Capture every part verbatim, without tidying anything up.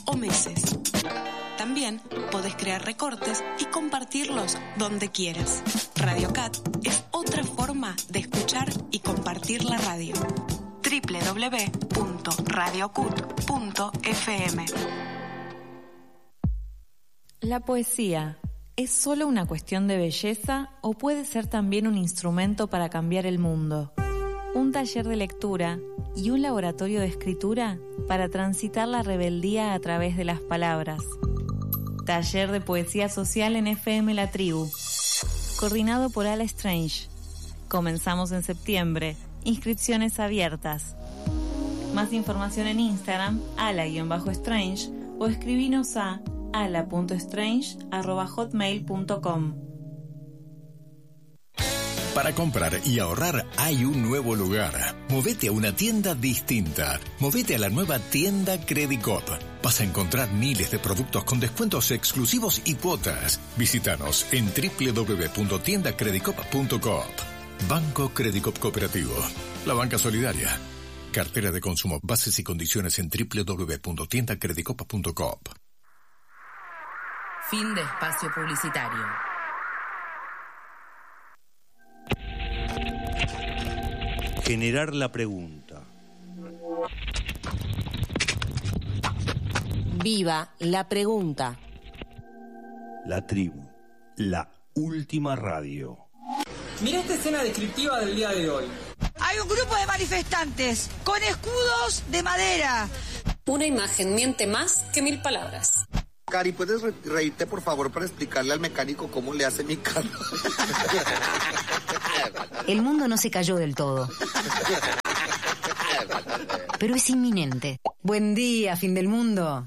o meses. También podés crear recortes y compartirlos donde quieras. RadioCat es otra forma de escuchar y compartir la radio. doble u doble u doble u punto radio cut punto efe eme. La poesía, ¿es solo una cuestión de belleza o puede ser también un instrumento para cambiar el mundo? Un taller de lectura y un laboratorio de escritura para transitar la rebeldía a través de las palabras. Taller de Poesía Social en F M La Tribu, coordinado por Ala Strange. Comenzamos en septiembre. Inscripciones abiertas. Más información en Instagram, ala-strange, o escribinos a ala punto strange arroba hotmail punto com. Para comprar y ahorrar hay un nuevo lugar. Movete a una tienda distinta. Movete a la nueva tienda Credicop. Vas a encontrar miles de productos con descuentos exclusivos y cuotas. Visítanos en doble u doble u doble u punto tienda credicop punto coop. Banco Credicop Cooperativo. La banca solidaria. Cartera de consumo. Bases y condiciones en doble u doble u doble u punto tienda credicop punto coop. Fin de espacio publicitario. Generar la pregunta. Viva la pregunta. La tribu, la última radio. Mira esta escena descriptiva del día de hoy. Hay un grupo de manifestantes con escudos de madera. Una imagen miente más que mil palabras. Cari, ¿puedes re- reírte por favor para explicarle al mecánico cómo le hace mi carro? El mundo no se cayó del todo, pero es inminente. Buen día, fin del mundo.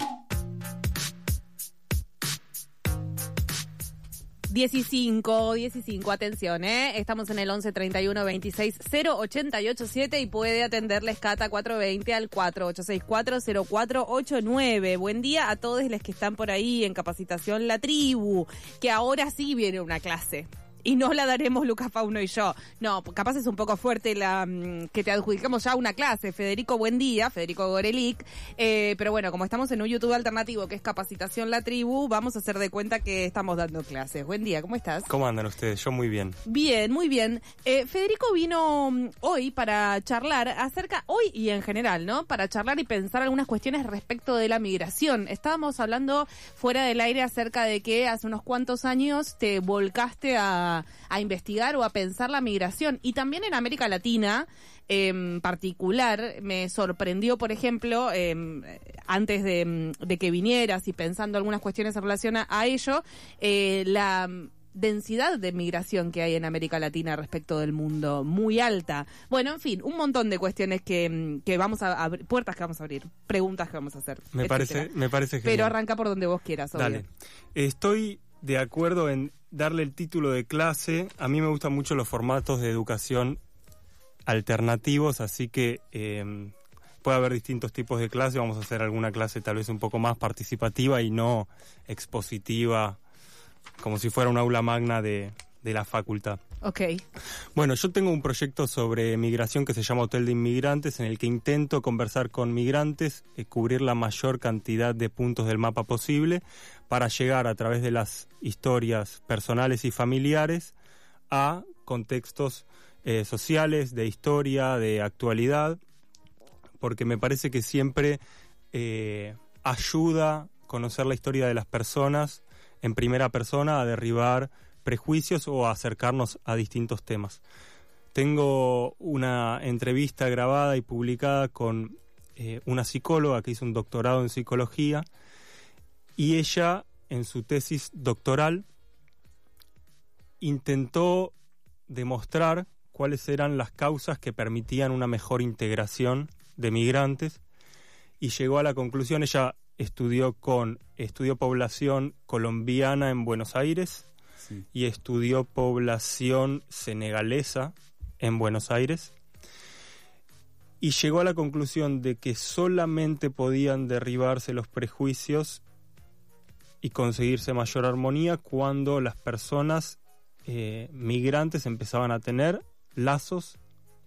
dieciséis, dieciséis, atención, ¿eh? Estamos en el once treinta y uno veintiséis cero ochenta y ocho siete y puede atenderles Cata cuatrocientos veinte al cuatro ocho seis cuatro cero cuatro ocho nueve. Buen día a todos los que están por ahí en Capacitación La Tribu, que ahora sí viene una clase. Y no la daremos Lucas Fauno y yo. No, capaz es un poco fuerte la que te adjudicamos ya una clase. Federico, buen día. Federico Gorelick. Eh, pero bueno, como estamos en un YouTube alternativo que es Capacitación La Tribu, vamos a hacer de cuenta que estamos dando clases. Buen día, ¿cómo estás? ¿Cómo andan ustedes? Yo muy bien. Bien, muy bien. Eh, Federico vino hoy para charlar acerca, hoy y en general, ¿no? Para charlar y pensar algunas cuestiones respecto de la migración. Estábamos hablando fuera del aire acerca de que hace unos cuantos años te volcaste a a investigar o a pensar la migración, y también en América Latina en particular. Me sorprendió, por ejemplo, eh, antes de, de que vinieras y pensando algunas cuestiones en relación a, a ello, eh, la densidad de migración que hay en América Latina respecto del mundo, muy alta. Bueno, en fin, un montón de cuestiones que, que vamos a abrir, puertas que vamos a abrir, preguntas que vamos a hacer, Me parece, me parece genial. Pero arranca por donde vos quieras, obvio. Dale. Estoy de acuerdo en darle el título de clase. A mí me gustan mucho los formatos de educación alternativos, así que eh, puede haber distintos tipos de clase. Vamos a hacer alguna clase tal vez un poco más participativa y no expositiva, como si fuera un aula magna de, de la facultad. Ok. Bueno, yo tengo un proyecto sobre migración que se llama Hotel de Inmigrantes, en el que intento conversar con migrantes, eh, cubrir la mayor cantidad de puntos del mapa posible, para llegar a través de las historias personales y familiares a contextos eh, sociales, de historia, de actualidad, porque me parece que siempre eh, ayuda conocer la historia de las personas en primera persona a derribar prejuicios o a acercarnos a distintos temas. Tengo una entrevista grabada y publicada con eh, una psicóloga que hizo un doctorado en psicología, y ella, en su tesis doctoral, intentó demostrar cuáles eran las causas que permitían una mejor integración de migrantes, y llegó a la conclusión. Ella estudió con estudió población colombiana en Buenos Aires, sí, y estudió población senegalesa en Buenos Aires, y llegó a la conclusión de que solamente podían derribarse los prejuicios y conseguirse mayor armonía cuando las personas eh, migrantes empezaban a tener lazos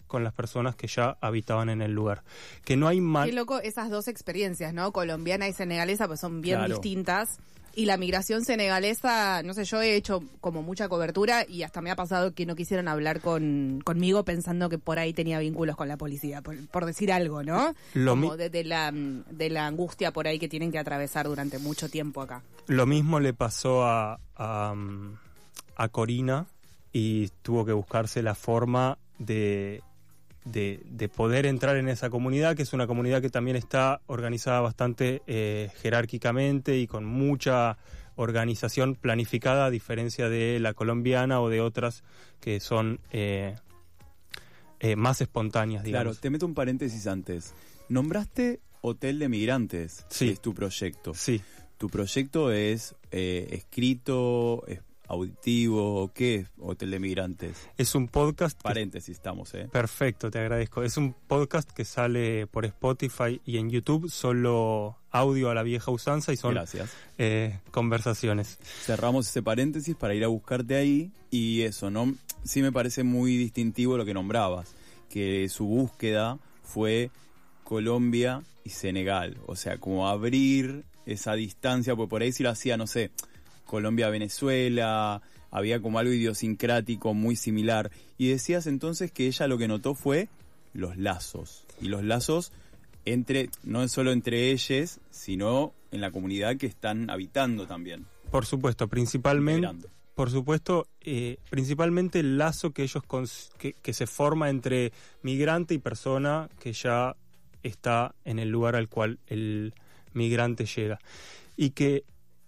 con las personas que ya habitaban en el lugar. Que no hay mal... Qué loco esas dos experiencias, ¿no? Colombiana y senegalesa, pues son bien Claro. distintas. Y la migración senegalesa, no sé, yo he hecho como mucha cobertura y hasta me ha pasado que no quisieron hablar con conmigo pensando que por ahí tenía vínculos con la policía, por, por decir algo, ¿no? Lo como mi- de, de la, de la angustia por ahí que tienen que atravesar durante mucho tiempo acá. Lo mismo le pasó a, a, um, a Corina y tuvo que buscarse la forma de, de, de poder entrar en esa comunidad, que es una comunidad que también está organizada bastante eh, jerárquicamente y con mucha organización planificada, a diferencia de la colombiana o de otras que son eh, eh, más espontáneas, digamos. Claro, te meto un paréntesis antes. Nombraste Hotel de Migrantes, Sí. que es tu proyecto. Sí. ¿Tu proyecto es eh, escrito, es auditivo? ¿Qué es Hotel de Migrantes? Es un podcast... que- Paréntesis estamos, ¿eh? Perfecto, te agradezco. Es un podcast que sale por Spotify y en YouTube, solo audio a la vieja usanza y son Gracias. eh, conversaciones. Cerramos ese paréntesis para ir a buscarte ahí y eso, ¿no? Sí me parece muy distintivo lo que nombrabas, que su búsqueda fue Colombia y Senegal, o sea, como abrir esa distancia, porque por ahí si lo hacía, no sé, Colombia-Venezuela, había como algo idiosincrático muy similar. Y decías entonces que ella lo que notó fue los lazos, y los lazos entre, no solo entre ellos, sino en la comunidad que están habitando también. Por supuesto, principalmente, Integrando. por supuesto, eh, principalmente el lazo que ellos cons- que, que se forma entre migrante y persona que ya está en el lugar al cual el migrante llega. Y que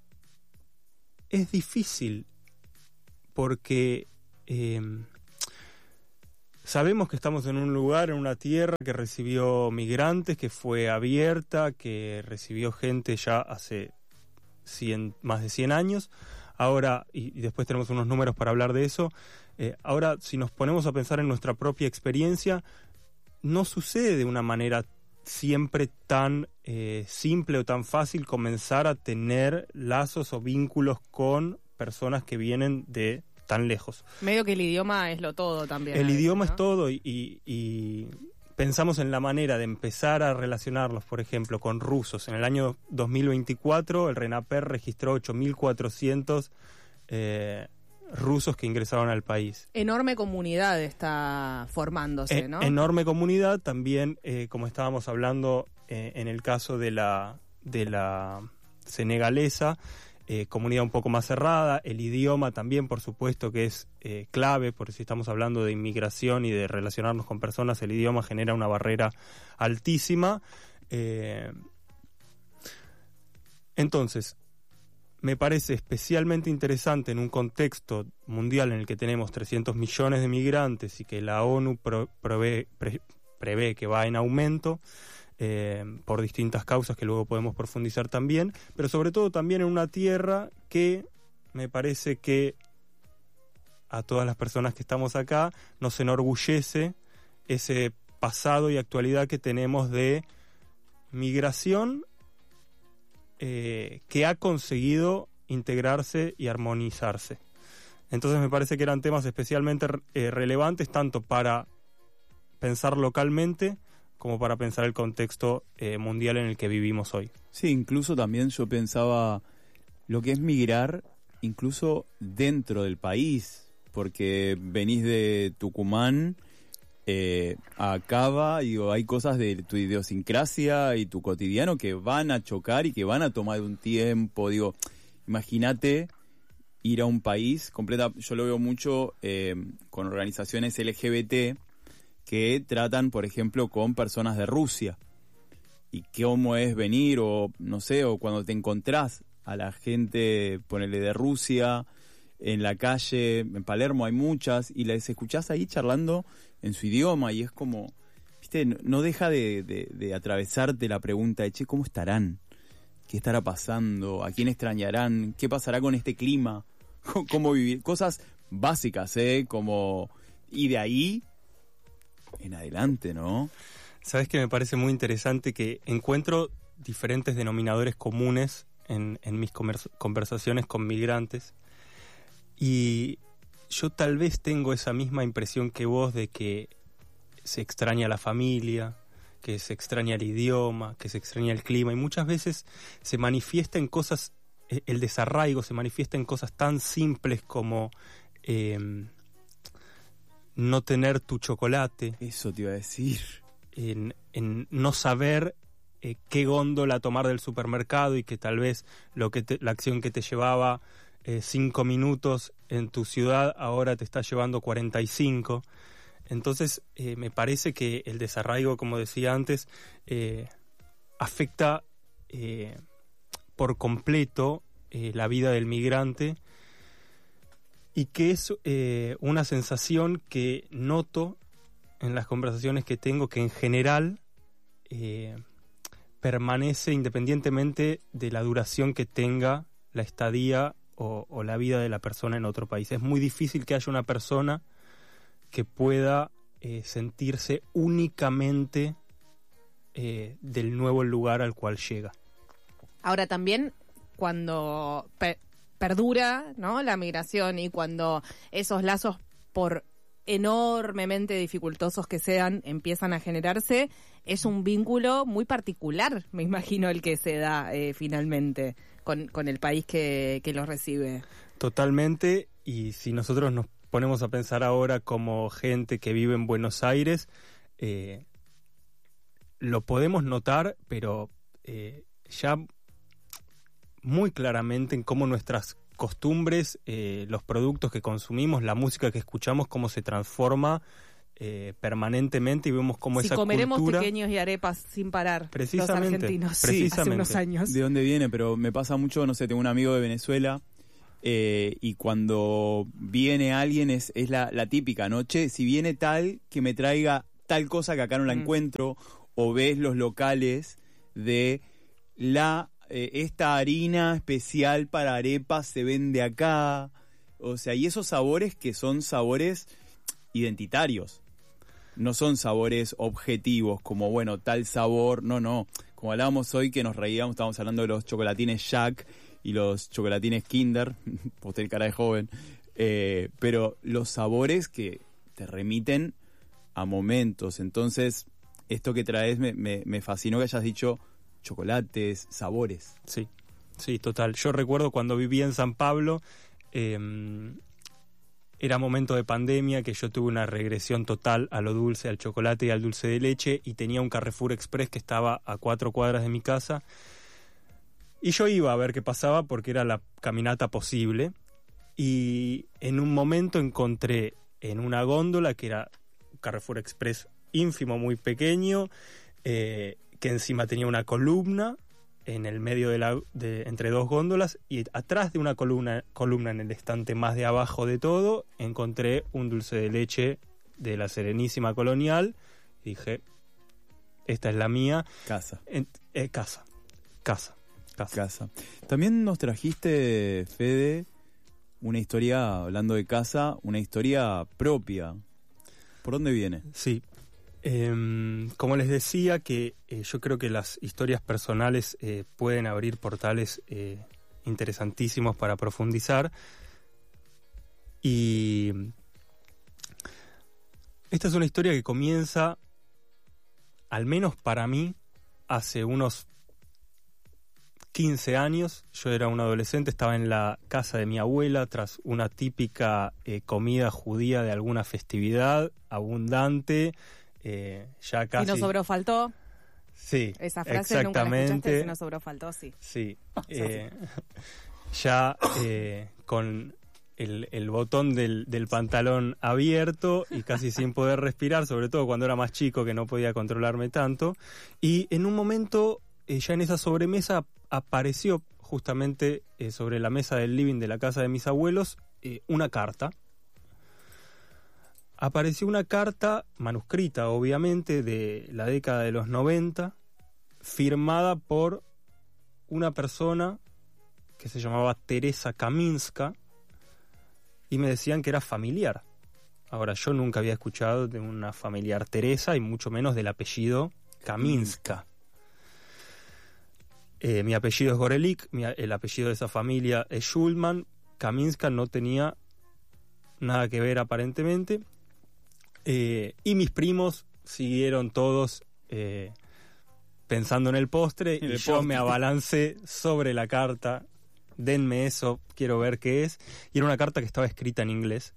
es difícil porque eh, sabemos que estamos en un lugar, en una tierra que recibió migrantes, que fue abierta, que recibió gente ya hace cien, más de cien años. Ahora, y, y después tenemos unos números para hablar de eso, eh, ahora si nos ponemos a pensar en nuestra propia experiencia, no sucede de una manera siempre tan eh, simple o tan fácil comenzar a tener lazos o vínculos con personas que vienen de tan lejos. Medio que el idioma es lo todo también. El a veces, idioma ¿no? es todo y, y, y pensamos en la manera de empezar a relacionarlos, por ejemplo, con rusos. En el año dos mil veinticuatro el RENAPER registró ocho mil cuatrocientos eh, rusos que ingresaron al país. Enorme comunidad está formándose, E- ¿no? Enorme comunidad, también, eh, como estábamos hablando eh, en el caso de la, de la senegalesa, eh, comunidad un poco más cerrada, el idioma también, por supuesto, que es eh, clave, porque si estamos hablando de inmigración y de relacionarnos con personas, el idioma genera una barrera altísima. Eh, entonces, me parece especialmente interesante en un contexto mundial en el que tenemos trescientos millones de migrantes y que la ONU pro, prevé, pre, prevé que va en aumento eh, por distintas causas que luego podemos profundizar también, pero sobre todo también en una tierra que me parece que a todas las personas que estamos acá nos enorgullece ese pasado y actualidad que tenemos de migración Eh, que ha conseguido integrarse y armonizarse. Entonces me parece que eran temas especialmente eh, relevantes tanto para pensar localmente como para pensar el contexto eh, mundial en el que vivimos hoy. Sí, incluso también yo pensaba lo que es migrar incluso dentro del país, porque venís de Tucumán Eh, a Cava, digo, hay cosas de tu idiosincrasia y tu cotidiano que van a chocar y que van a tomar un tiempo. Digo, imagínate ir a un país completa. Yo lo veo mucho eh, con organizaciones L G B T que tratan, por ejemplo, con personas de Rusia y cómo es venir o no sé, o cuando te encontrás a la gente, ponele, de Rusia en la calle, en Palermo hay muchas, y las escuchás ahí charlando en su idioma, y es como, viste, no, no deja de, de, de atravesarte la pregunta de, che, ¿cómo estarán? ¿Qué estará pasando? ¿A quién extrañarán? ¿Qué pasará con este clima? ¿Cómo vivir? Cosas básicas, ¿eh? Como, y de ahí en adelante, ¿no? Sabes que me parece muy interesante que encuentro diferentes denominadores comunes en, en mis conversaciones con migrantes, y yo tal vez tengo esa misma impresión que vos de que se extraña la familia, que se extraña el idioma, que se extraña el clima, y muchas veces se manifiesta en cosas, el desarraigo se manifiesta en cosas tan simples como eh, no tener tu chocolate. Eso te iba a decir. En, en no saber eh, qué góndola tomar del supermercado, y que tal vez lo que te, la acción que te llevaba eh, cinco minutos en tu ciudad ahora te está llevando cuarenta y cinco. Entonces eh, me parece que el desarraigo, como decía antes, eh, afecta eh, por completo eh, la vida del migrante, y que es eh, una sensación que noto en las conversaciones que tengo, que en general eh, permanece independientemente de la duración que tenga la estadía o, o la vida de la persona en otro país. Es muy difícil que haya una persona que pueda eh, sentirse únicamente eh, del nuevo lugar al cual llega. Ahora también, cuando pe- perdura, ¿no?, la migración, y cuando esos lazos, por enormemente dificultosos que sean, empiezan a generarse, es un vínculo muy particular, me imagino, el que se da eh, finalmente con, con el país que, que los recibe. Totalmente, y si nosotros nos ponemos a pensar ahora como gente que vive en Buenos Aires, eh, lo podemos notar, pero eh, ya muy claramente en cómo nuestras costumbres, eh, los productos que consumimos, la música que escuchamos, cómo se transforma eh, permanentemente, y vemos cómo si esa comeremos cultura... tequeños y arepas sin parar, precisamente, los argentinos, precisamente. hace unos años. ¿De dónde viene? Pero me pasa mucho, no sé, tengo un amigo de Venezuela, eh, y cuando viene alguien es, es la, la típica, ¿no? Che, si viene tal, que me traiga tal cosa que acá no la mm. encuentro, o ves los locales de la... Eh, esta harina especial para arepas se vende acá, o sea, y esos sabores que son sabores identitarios, no son sabores objetivos, como, bueno, tal sabor, no, no, como hablábamos hoy que nos reíamos, estábamos hablando de los chocolatines Jack y los chocolatines Kinder, posté el cara de joven, eh, pero los sabores que te remiten a momentos. Entonces, esto que traes me, me, me fascinó que hayas dicho chocolates, sabores. Sí, sí, total. Yo recuerdo cuando vivía en San Pablo, eh, era momento de pandemia, que yo tuve una regresión total a lo dulce, al chocolate y al dulce de leche, y tenía un Carrefour Express que estaba a cuatro cuadras de mi casa, y yo iba a ver qué pasaba porque era la caminata posible, y en un momento encontré en una góndola, que era un Carrefour Express ínfimo, muy pequeño, eh, que encima tenía una columna en el medio de la de, entre dos góndolas, y atrás de una columna columna en el estante más de abajo de todo encontré un dulce de leche de la Serenísima Colonial. Y dije, esta es la mía. Casa. En, eh, casa. Casa. Casa. Casa. También nos trajiste, Fede, una historia, hablando de casa, una historia propia. ¿Por dónde viene? Sí. Eh, como les decía, que eh, yo creo que las historias personales eh, pueden abrir portales eh, interesantísimos para profundizar, y esta es una historia que comienza, al menos para mí, hace unos quince años. Yo era un adolescente, estaba en la casa de mi abuela tras una típica eh, comida judía de alguna festividad abundante. Eh, ya casi... Si no sobró, faltó. Sí, esa frase exactamente. Nunca la escuchaste, si no sobró, faltó, sí. Sí, eh, ya eh, con el, el botón del, del pantalón abierto y casi sin poder respirar, sobre todo cuando era más chico, que no podía controlarme tanto. Y en un momento, eh, ya en esa sobremesa, apareció justamente eh, sobre la mesa del living de la casa de mis abuelos eh, una carta. Apareció una carta manuscrita, obviamente, de la década de los noventa, firmada por una persona que se llamaba Teresa Kaminska, y me decían que era familiar. Ahora, yo nunca había escuchado de una familiar Teresa, y mucho menos del apellido Kaminska. Eh, mi apellido es Gorelik, mi, el apellido de esa familia es Schulman. Kaminska no tenía nada que ver aparentemente. Eh, y mis primos siguieron todos eh, pensando en el postre y el yo postre. me abalancé sobre la carta. Denme eso, quiero ver qué es. Y era una carta que estaba escrita en inglés.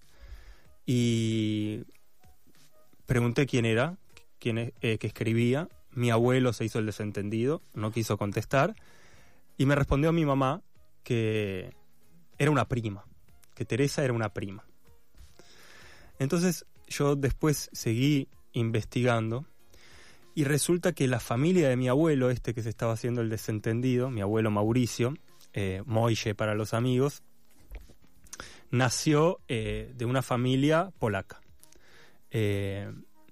Y pregunté quién era, quién es, eh, que escribía. Mi abuelo se hizo el desentendido, no quiso contestar. Y me respondió mi mamá que era una prima, que Teresa era una prima. Entonces yo después seguí investigando y resulta que la familia de mi abuelo, este que se estaba haciendo el desentendido, mi abuelo Mauricio, eh, Moille para los amigos, nació eh, de una familia polaca. Eh,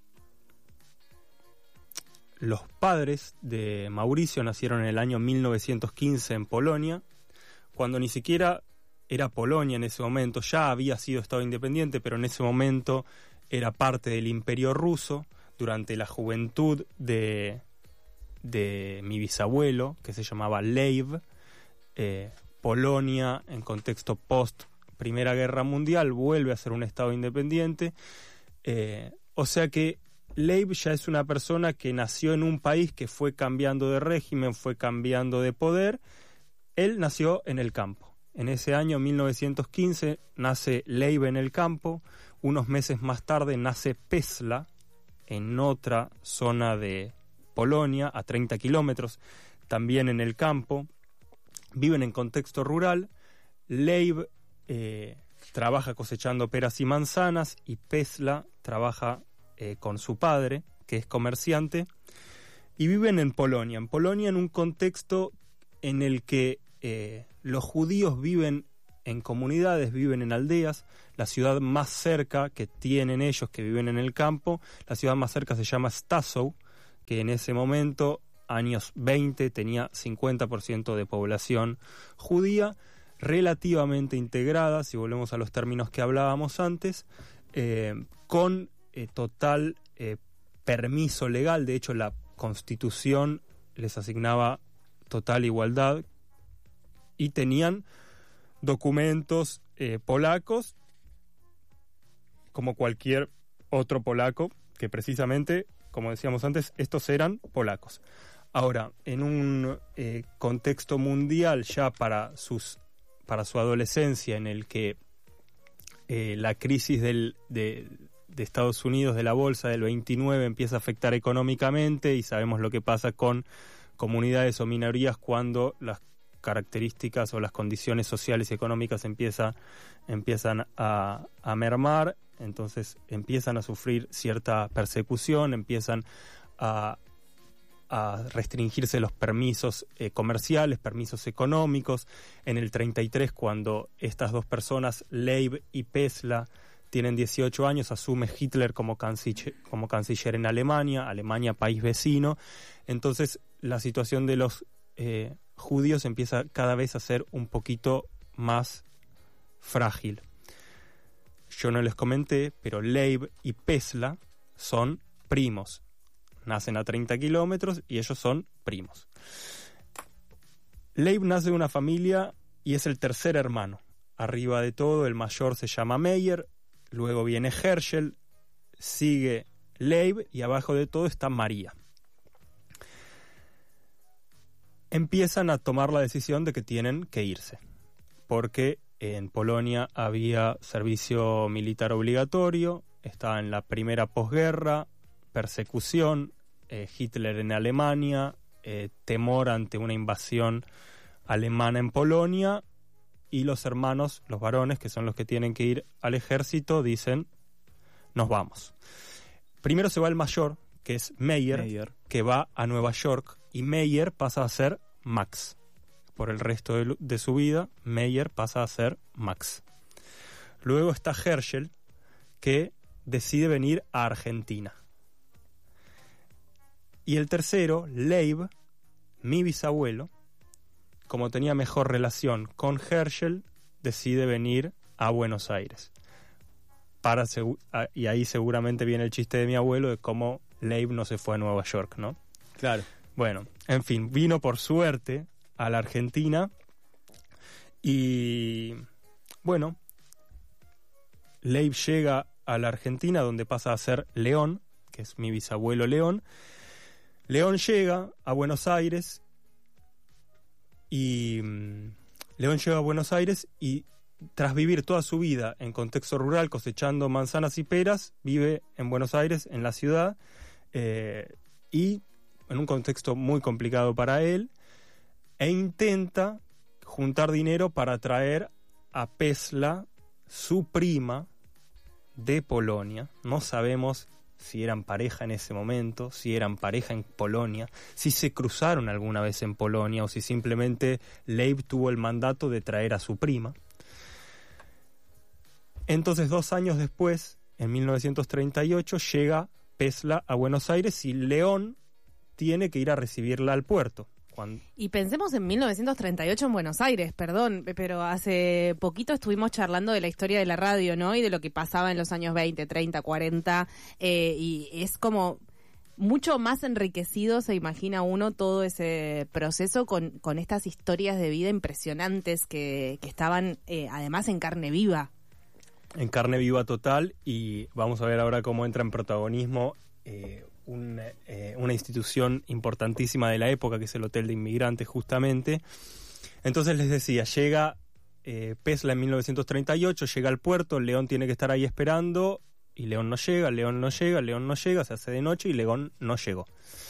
los padres de Mauricio nacieron en el año mil novecientos quince en Polonia, cuando ni siquiera era Polonia en ese momento, ya había sido Estado independiente, pero en ese momento era parte del Imperio Ruso. Durante la juventud de, de mi bisabuelo, que se llamaba Leib, eh, Polonia, en contexto post Primera Guerra Mundial, vuelve a ser un Estado independiente. Eh, o sea que Leib ya es una persona que nació en un país que fue cambiando de régimen, fue cambiando de poder. Él nació en el campo. En ese año, mil novecientos quince, nace Leib en el campo. Unos meses más tarde nace Pesla, en otra zona de Polonia, a treinta kilómetros, también en el campo. Viven en contexto rural. Leib eh, trabaja cosechando peras y manzanas y Pesla trabaja eh, con su padre, que es comerciante, y viven en Polonia. En Polonia en un contexto en el que eh, los judíos viven en comunidades, viven en aldeas. La ciudad más cerca que tienen ellos, que viven en el campo, la ciudad más cerca se llama Stassau, que en ese momento, años veinte, tenía cincuenta por ciento de población judía, relativamente integrada, si volvemos a los términos que hablábamos antes, eh, con eh, total eh, permiso legal. De hecho, la Constitución les asignaba total igualdad y tenían documentos eh, polacos como cualquier otro polaco, que precisamente, como decíamos antes, estos eran polacos. Ahora, en un eh, contexto mundial ya para sus para su adolescencia, en el que eh, la crisis del, de, de Estados Unidos, de la bolsa del veintinueve, empieza a afectar económicamente, y sabemos lo que pasa con comunidades o minorías cuando las características o las condiciones sociales y económicas empieza, empiezan a, a mermar. Entonces empiezan a sufrir cierta persecución, empiezan a, a restringirse los permisos eh, comerciales, permisos económicos. En el treinta y tres, cuando estas dos personas, Leib y Pesla, tienen dieciocho años, asume Hitler como canciller, como canciller en Alemania, Alemania país vecino. Entonces la situación de los eh, judíos empieza cada vez a ser un poquito más frágil. Yo no les comenté, pero Leib y Pesla son primos. Nacen a treinta kilómetros y ellos son primos. Leib nace de una familia y es el tercer hermano. Arriba de todo, el mayor se llama Meyer, luego viene Herschel, sigue Leib y abajo de todo está María. Empiezan a tomar la decisión de que tienen que irse, porque en Polonia había servicio militar obligatorio, estaba en la primera posguerra, persecución, eh, Hitler en Alemania, eh, temor ante una invasión alemana en Polonia, y los hermanos, los varones, que son los que tienen que ir al ejército, dicen, nos vamos. Primero se va el mayor, que es Meyer, Meyer. que va a Nueva York, y Meyer pasa a ser Max. Por el resto de, de su vida, Meyer pasa a ser Max. Luego está Herschel, que decide venir a Argentina. Y el tercero, Leib, mi bisabuelo, como tenía mejor relación con Herschel, decide venir a Buenos Aires. Para segu- y ahí seguramente viene el chiste de mi abuelo de cómo Leib no se fue a Nueva York, ¿no? Claro. Bueno, en fin, vino por suerte a la Argentina y, bueno, Leib llega a la Argentina, donde pasa a ser León, que que es mi bisabuelo León. León llega a Buenos Aires y mm, León llega a Buenos Aires y tras vivir toda su vida en contexto rural cosechando manzanas y peras, vive en Buenos Aires, en la ciudad, eh, y en un contexto muy complicado para él, e intenta juntar dinero para traer a Pesla, su prima, de Polonia. No sabemos si eran pareja en ese momento, si eran pareja en Polonia, si se cruzaron alguna vez en Polonia o si simplemente Leib tuvo el mandato de traer a su prima. Entonces, dos años después, en mil novecientos treinta y ocho, llega Pesla a Buenos Aires y León tiene que ir a recibirla al puerto. Cuando... Y pensemos en mil novecientos treinta y ocho en Buenos Aires, perdón, pero hace poquito estuvimos charlando de la historia de la radio, ¿no? Y de lo que pasaba en los años veinte, treinta, cuarenta, eh, y es como mucho más enriquecido, se imagina uno, todo ese proceso con, con estas historias de vida impresionantes que, que estaban eh, además en carne viva. En carne viva total, y vamos a ver ahora cómo entra en protagonismo eh, un, eh, una institución importantísima de la época, que es el Hotel de Inmigrantes, justamente. Entonces les decía, llega eh, Pesla en mil novecientos treinta y ocho, llega al puerto, León tiene que estar ahí esperando, y León no llega, León no llega, León no llega, se hace de noche y León no llegó.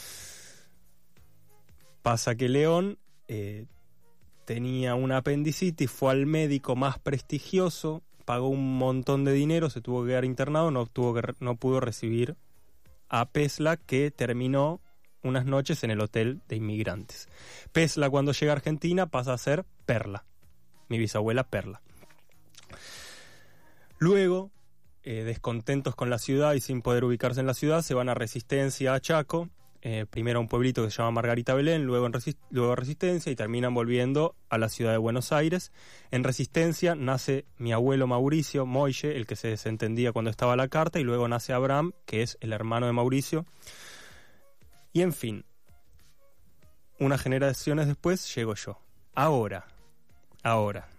Pasa que León eh, tenía una apendicitis, fue al médico más prestigioso, pagó un montón de dinero, se tuvo que quedar internado, no, tuvo que, no pudo recibir a Pesla, que terminó unas noches en el Hotel de Inmigrantes. Pesla, cuando llega a Argentina, pasa a ser Perla, mi bisabuela Perla. Luego, eh, descontentos con la ciudad y sin poder ubicarse en la ciudad, se van a Resistencia, a Chaco, eh, primero a un pueblito que se llama Margarita Belén, luego, en Resist- luego a Resistencia, y terminan volviendo a la ciudad de Buenos Aires. En Resistencia nace mi abuelo Mauricio, Moille, el que se desentendía cuando estaba la carta, y luego nace Abraham, que es el hermano de Mauricio. Y en fin, unas generaciones después llego yo. Ahora, ahora.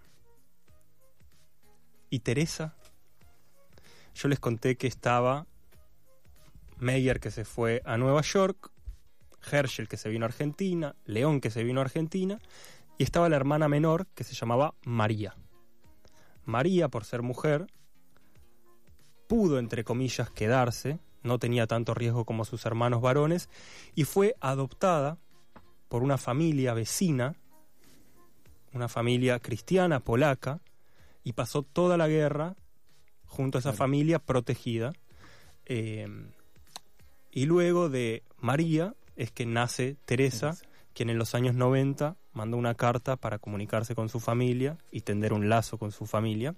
¿Y Teresa? Yo les conté que estaba Meyer, que se fue a Nueva York, Herschel, que se vino a Argentina, León, que se vino a Argentina, y estaba la hermana menor, que se llamaba María. María, por ser mujer, pudo, entre comillas, quedarse, no tenía tanto riesgo como sus hermanos varones, y fue adoptada por una familia vecina, una familia cristiana polaca, y pasó toda la guerra junto a esa familia protegida. Eh, y luego de María es que nace Teresa, Teresa, quien en los años noventa mandó una carta para comunicarse con su familia y tender un lazo con su familia.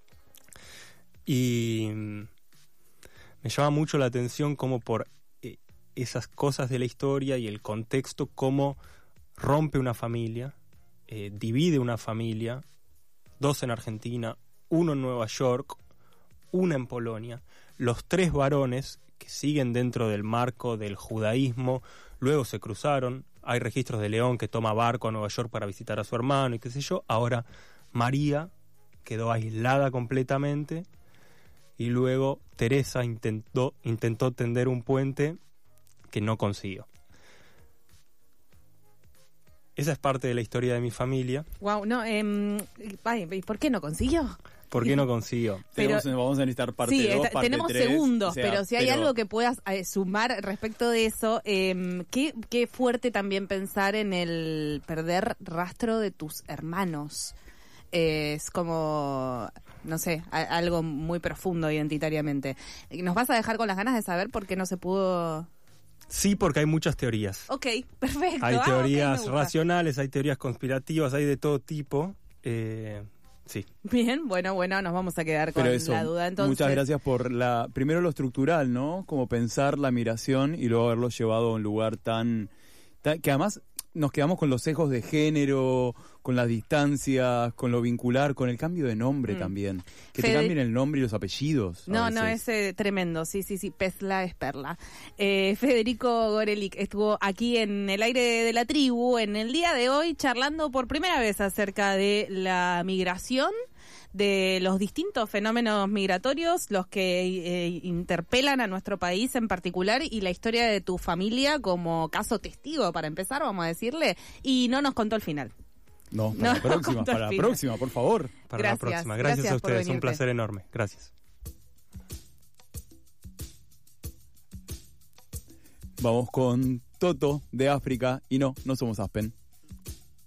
Y me llama mucho la atención cómo por eh, esas cosas de la historia y el contexto, cómo rompe una familia, eh, divide una familia, dos en Argentina, uno en Nueva York, una en Polonia, los tres varones que siguen dentro del marco del judaísmo, luego se cruzaron, hay registros de León que toma barco a Nueva York para visitar a su hermano y qué sé yo. Ahora María quedó aislada completamente, y luego Teresa intentó, intentó tender un puente que no consiguió. Esa es parte de la historia de mi familia. Wow, no, eh, ¿y por qué no consiguió? ¿Por qué no consiguió? Pero, tenemos, vamos a necesitar parte sí, dos, está, parte tenemos tres, segundos, o sea, pero si hay pero... algo que puedas eh, sumar respecto de eso, eh, qué, qué fuerte también pensar en el perder rastro de tus hermanos. Eh, es como, no sé, a, algo muy profundo identitariamente. ¿Nos vas a dejar con las ganas de saber por qué no se pudo...? Sí, porque hay muchas teorías. Ok, perfecto. Hay ah, teorías okay, racionales, hay teorías conspirativas, hay de todo tipo. Eh, sí. Bien, bueno, bueno, nos vamos a quedar con eso, la duda. Entonces, muchas gracias por la primero lo estructural, ¿no? Como pensar la migración y luego haberlo llevado a un lugar tan, tan que además nos quedamos con los sesgos de género, con las distancias, con lo vincular, con el cambio de nombre mm. también. Que Fede... te cambien el nombre y los apellidos. No, no, es eh, tremendo. Sí, sí, sí. Pesla es Perla. Eh, Federico Gorelick estuvo aquí en el aire de la tribu en el día de hoy charlando por primera vez acerca de la migración de los distintos fenómenos migratorios, los que eh, interpelan a nuestro país en particular, y la historia de tu familia como caso testigo, para empezar, vamos a decirle, y no nos contó el final. No, para No, la próxima, con para la Delfina. próxima, por favor. Para Gracias, la próxima. Gracias, gracias a por ustedes, un venirte. placer enorme. Gracias. Vamos con Toto de África y no, no somos Aspen.